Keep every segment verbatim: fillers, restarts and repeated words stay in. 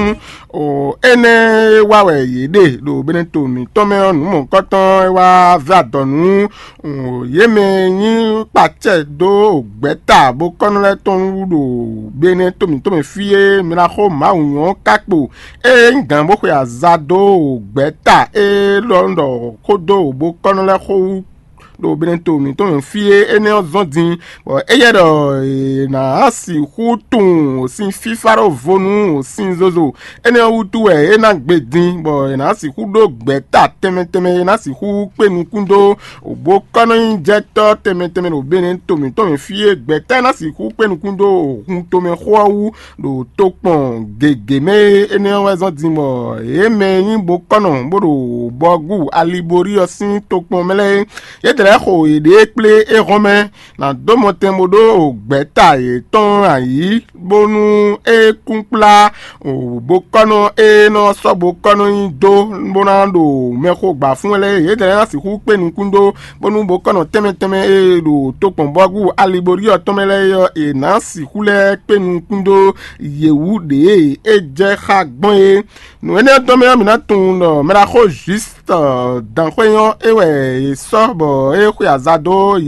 tún o ene wa we yede do benito ni to me onu mo nkan tan wa vadonu o ye me yin pate do gbeta bo konle ton do benito mi to me fie mi na ho ma unyon kapo e ngan bo ko azado gbeta e londo kodo bo konle ho do benito mi to me fie ene ozodin bo eye do na asi hutun sin fifaro vonu sin zozo ene hutu e ena gbedin bo na asi hudo gbeta temeteme na asi hu penukundo obo kono injector temeteme do benito mi to me fie gbeta na asi hu penukundo hun to me howu do topon gegeme ene ozodin bo e me yin bo kono bodo bogu alibori osin topon mele ye ho ede ple e rome na domote modo gbeta e ton ayi bonu e kunpla o bokono e no so bokono indo bonando meko gba fun ele ye de na si ku pe nukundo bonu bokono teme teme e do topon bogu alibori otomele yo e na si kule pe nukundo yewu de e je khagbon e no ene tomele mi na tun no me la ho juste dan khoyon e we so bo e ku azado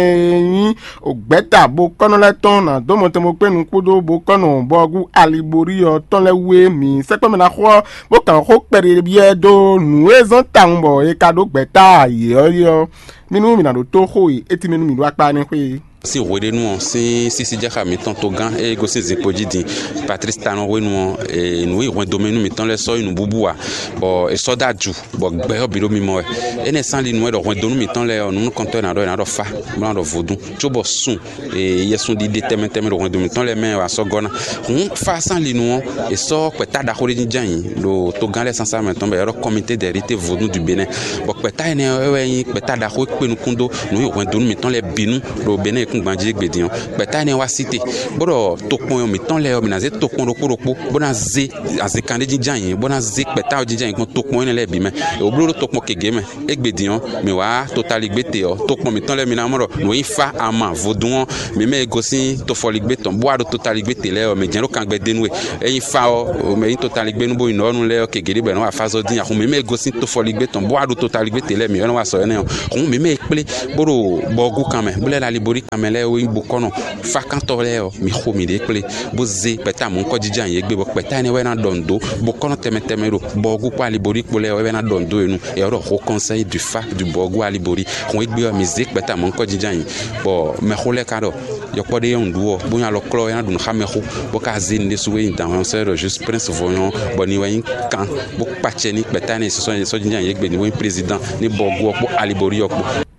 yeme ogbeta bo kono le ton na do mo te mo pe nu kudo bo kono bogu alibori o ton le we mi se pe me na ho bo kan ho pere bie do nu ezon tambo e ka do gbeta yo yo minu mi na do to ho e ti minu mi do apa ni pe si wede nou si si si jaka mi ton togan e go se zipodi di Patrice Talon we nou e nou e domaine mi ton le so nou bubua bo e so daju bo gbe obiro mi mo e ne san li nou e do wen donu mi ton le nou konto na do na do fa blan do vodun chobo sun e yesun di determin termin do wen do mi ton le men wa so gona hun fa san li nou e so peta da ko di jan do togan le sansa men ton be ro comité d'hérité vodun du Bénin bo peta ene we peta da ko pe nou kundo nou e wen donu mi ton le binu do Bénin Banji gbedion beta ne wa cité bodo tokpon mi ton le mi na ze tokpon ro koropo bona ze azekande jinjan yin bona ze beta o jinjan yin tokpon ne le bi me o blo tokpon kege me egbedion mi wa totali gbete o tokpon mi ton le mi na moro no ifa ama vodun mi me gosin to foli gbeton bo do totali gbete le o mi jenro kan gbede nu e yin fa o me yin totali gbe nu bo ino nu le o kege be no wa fa zo din akun mi me gosin to foli gbeton bo do totali gbete le mi no wa so ene o kun mi me ekple bodo bogu kan me bule la libori kan me le o yin bokono fa kan to le o mi ho mi de ekple bo ze beta mon ko jijan ye gbe bo beta ne we na dondo bokono teme teme ro bogu pa libori po le we na dondo enu e ro ho conseil du fa du bogu alibori kon egbe o mi ze beta mon ko jijan bo me ho le kado yoko de yon duo bo nya lo klo ya dun khameho bo ka zin de suwe dans un seul juste prince voyon bo ni wen kan bo pache ni beta ne so so jijan ye gbe ni wen président ni bogu po alibori yoko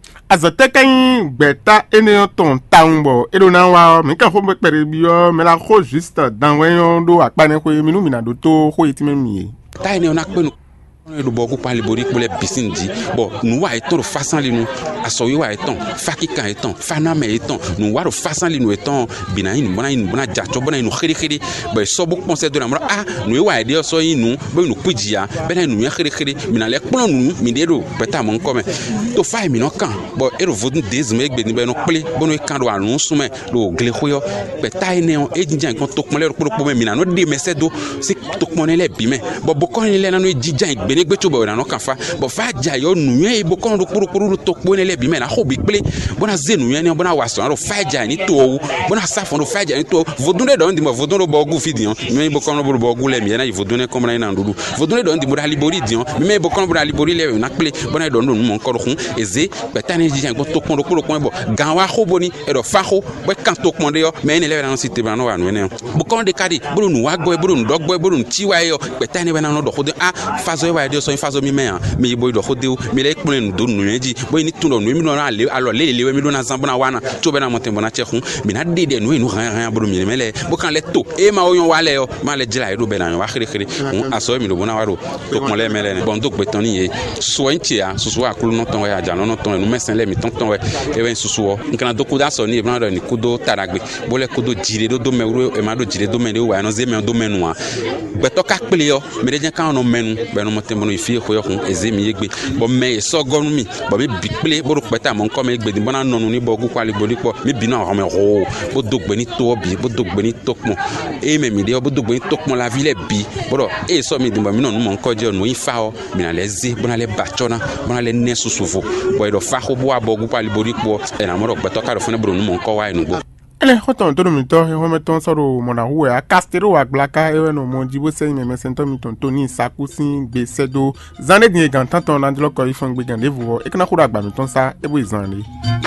azatekan gbeta ene ton tambo elo na wa mi kan ho be pere bi o me la ho juste dan wen do apane ko mi nu mi na do to ho eti me mi ta ene ona pe nu do bogu pa libori pour les piscines dit bon nous wa eto façon li nous asoyo wa eton fakika eton faname eton nous wa façon li nous eton binayin bona yin bona jacho bona yin khiri khiri ba so bu conseil de la mora ah nous wa ide so yin nous ba nous pujia bena nous ya khiri khiri mina le plon nous mi de do beta mon comme to fa mi no kan bon e ro vodun des me gbe ni be no ple bono kan do anu sume do gle khoyo beta ene on e jinjan kon to kon le ro po me mina no de mesedo si to kon le bi me bo bo kon le na no jinjan gbe negbe to bo na no kan fa bo fa ja yo nu e bo kon ro kuru kuru to po ne le bi me na ho bi ple bona zenu ya ne bona waso ro fa ja ni to bona safon ro fa ja ni to vodun de don di mo vodun ro bo gu fidion me bo kon ro bo gu le mi na vodun ne kom na na ndudu vodun de don di mo libori dion me bo kon ro libori le na ple bona don no mo kon ro eze beta ne jinjan ko to kon ro kuru kon bo gan wa ho boni e do fa ho bo kan to kon de yo me ne le na cité ba no wa no ne bo kon de kadi bo nu wa gbo bo nu dogbo bo nu ti wa yo beta ne ba na no do ho de a fa zo wa de so fa zo mi me mi boy do ho de o mi le ekpon nu do nu eji boy ni tun do nu mi no na le alo le le mi do na zambo na wana to be na mo tembo na chehun mi na de de nu nu ran ran bo mi me le bo kan le to e ma o yon wa le o ma le jila e do be na wa khiri khiri on aso mi do bona wa ro to kon le me le bon do gbe ton ni e so nchi a so so akulu no ton ya ja no no ton nu mesen le mi ton ton we e we susu o nkan do ko da so ni e bran do ni kudo taragbe bo le kudo jire do do me ro e ma do jire do me de wa no ze me do menu a gbe to ka pele yo mi de jan kan no menu be no mo se mono ifi ko yo kun ezemi yegbe bo me so gonu mi bo mi bikple bo peta mo nko me gbe di bona nonu ni bo gu kwali bo lipo mi bina o me ho bo dogbe ni to bi bo dogbe ni tokmo e me mi de bo dogbe ni tokmo la ville bi bo e so mi di bo mi nonu mo nko je onu ifa o mi na lezi bona le bachona bona le nesu sufu bo e do fa ko bo abo gu kwali bo lipo e na mo ro peto ka ro fune bo nu mo nko wa enu bo ele hoton to mi to he me ton soro mo na hu e castero aglaka e no mo jibo se me me sento mi ton to ni sakusin gbe sedo zande din gan tan ton na dilo ko ifon gbe gan levu e kana kura agba mi ton sa e bo izan le